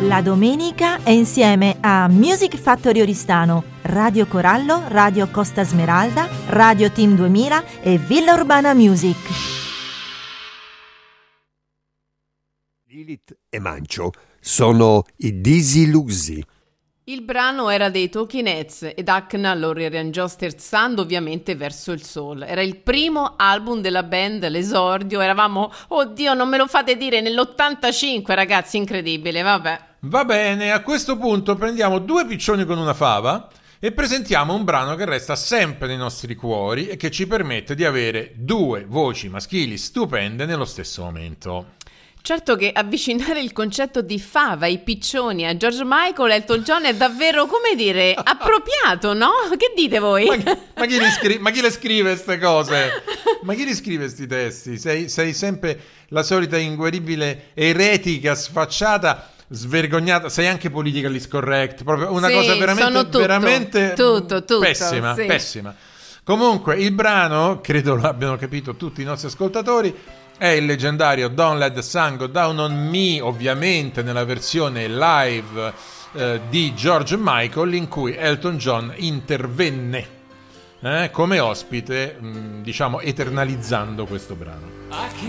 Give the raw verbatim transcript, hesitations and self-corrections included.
La domenica è insieme a Music Factory Oristano, Radio Corallo, Radio Costa Smeralda, Radio Team duemila e Villa Urbana Music. Lilith e Mancio sono i Disilusi. Il brano era dei Talking Heads ed Hackna lo riarrangiò sterzando ovviamente verso il soul. Era il primo album della band, l'esordio, eravamo, oddio non me lo fate dire, nell'ottantacinque ragazzi, incredibile, vabbè. Va bene, a questo punto prendiamo due piccioni con una fava e presentiamo un brano che resta sempre nei nostri cuori e che ci permette di avere due voci maschili stupende nello stesso momento. Certo che avvicinare il concetto di fava, i piccioni a George Michael e Elton John è davvero, come dire, appropriato, no? Che dite voi? Ma, ma, chi, li scri- ma chi le scrive queste cose? Ma chi li scrive questi testi? Sei, sei sempre la solita inguaribile eretica, sfacciata, svergognata. Sei anche politically scorrect, proprio una sì, cosa veramente, tutto, veramente tutto, tutto, pessima, sì. pessima. Comunque il brano, credo lo abbiano capito tutti i nostri ascoltatori, è il leggendario Don't Let the Sun Go Down on Me, ovviamente nella versione live eh, di George Michael, in cui Elton John intervenne eh, come ospite, mh, diciamo eternalizzando questo brano.